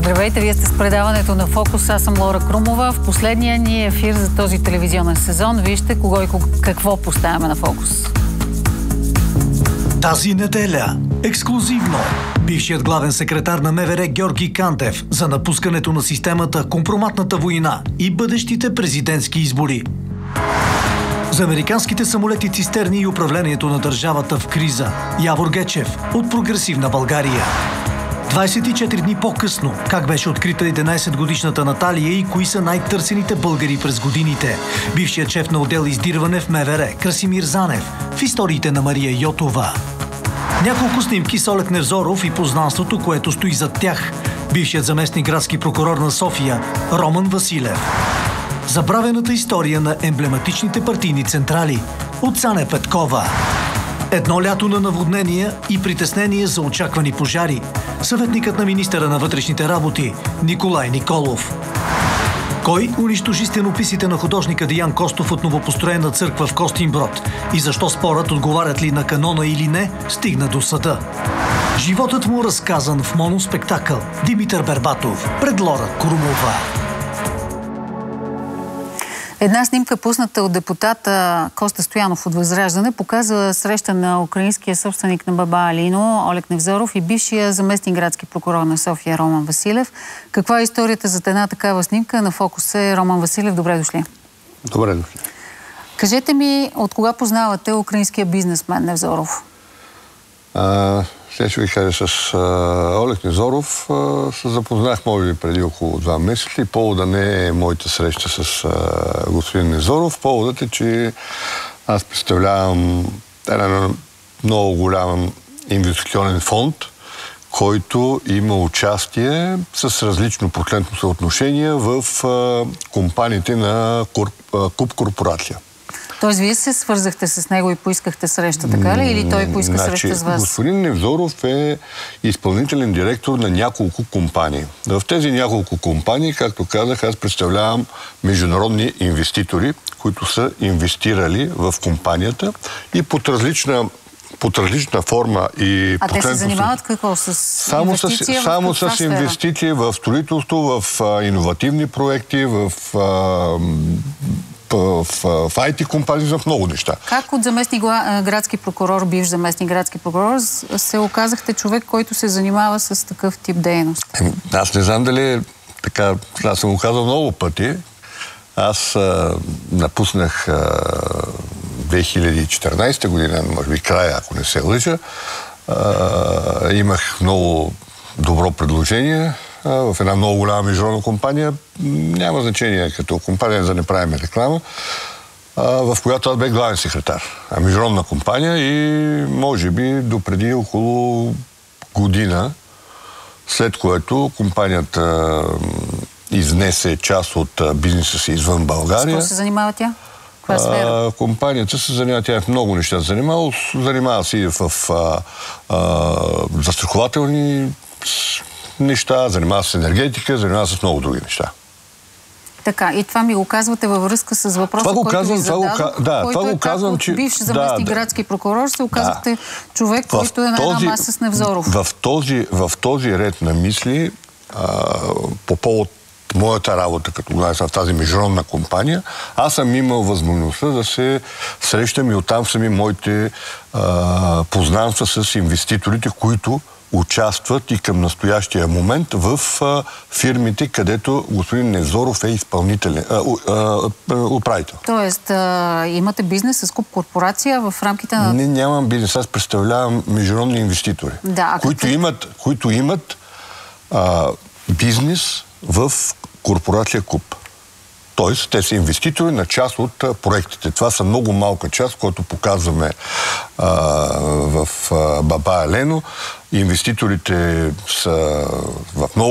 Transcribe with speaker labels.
Speaker 1: Здравейте, вие сте с предаването на Фокус. Аз съм Лора Крумова. В последния ни ефир за този телевизионен сезон вижте кого и какво поставяме на Фокус.
Speaker 2: Тази неделя ексклузивно бившият главен секретар на МВР Георги Кантев за напускането на системата, компроматната война и бъдещите президентски избори. За американските самолети цистерни и управлението на държавата в криза. Явор Гечев от Прогресивна България. 24 дни по-късно, как беше открита 11-годишната Наталия и кои са най-търсените българи през годините. Бившият шеф на отдел издирване в МВР Красимир Занев в историите на Мария Йотова. Няколко снимки с Олег Невзоров и познанството, което стои зад тях. Бившият заместник градски прокурор на София Роман Василев. Забравената история на емблематичните партийни централи от Цаня Петкова. Едно лято на наводнения и притеснение за очаквани пожари. Съветникът на министъра на вътрешните работи Николай Николов. Кой унищожи стенописите на художника Деян Костов от новопостроена църква в Костинброд? И защо спорът, отговарят ли на канона или не, стигна до съда? Животът му разказан в моноспектакъл. Димитър Бербатов пред Лора Крумова.
Speaker 1: Една снимка, пусната от депутата Коста Стоянов от Възраждане, показва среща на украинския собственик на Баба Алино, Олег Невзоров, и бившия заместник градски прокурор на София Роман Василев. Каква е историята за една такава снимка? На Фокус е Роман Василев. Добре дошли.
Speaker 3: Добре дошли.
Speaker 1: Кажете ми, от кога познавате украинския бизнесмен Невзоров?
Speaker 3: Сега ще ви кажа, с Олег Невзоров се запознах, може би, преди около 2 месеца. И повода не е моята среща с господин Невзоров. Поводът е, че аз представлявам един много голям инвестиционен фонд, който има участие с различно процентно съотношение в компаниите на Куп Корпорация.
Speaker 1: Тоест, вие се свързахте с него и поискахте среща, така ли? Или той поиска среща с вас?
Speaker 3: Господин Невзоров е изпълнителен директор на няколко компании. В тези няколко компании, както казах, аз представлявам международни инвеститори, които са инвестирали в компанията и под различна форма и...
Speaker 1: А те се занимават какво? С инвестиция?
Speaker 3: Само с инвестиции в строителство, в иновативни проекти, в IT компании, в много неща.
Speaker 1: Как от заместник градски прокурор, бивш заместник градски прокурор, се оказахте човек, който се занимава с такъв тип дейност?
Speaker 3: Аз не знам дали така, аз съм го казал много пъти. Аз напуснах 2014 година, може би края, ако не се лъжа. Имах много добро предложение в една много голяма международна компания. Няма значение като компания, да не правим реклама, в която аз бях главен секретар. Международна компания и може би допреди около година, след което компанията изнесе част от бизнеса си извън България.
Speaker 1: С какво се занимава тя? Каква сфера?
Speaker 3: Компанията се занимава, тя в много неща занимава се и в застрахователни неща, занимава се с енергетика, занимава се с много други неща.
Speaker 1: Така, и това ми го казвате във връзка с въпроса, който ви зададох, който
Speaker 3: казвам,
Speaker 1: че бивш заместник градски прокурор се оказахте човек, който е на една маса с Невзоров.
Speaker 3: В този ред на мисли, по повод моята работа като главен в тази международна компания, аз съм имал възможността да се срещам и оттам сами моите познанства с инвеститорите, които участват и към настоящия момент в фирмите, където господин Невзоров е изпълнителен управител.
Speaker 1: Тоест, имате бизнес с Куп Корпорация в рамките на...
Speaker 3: Не, нямам бизнес. Аз представлявам международни инвеститори, които имат бизнес в корпорация Куп. Тоест, те са инвеститори на част от проектите. Това са много малка част, която показваме в Баба Алено. Инвеститорите са в много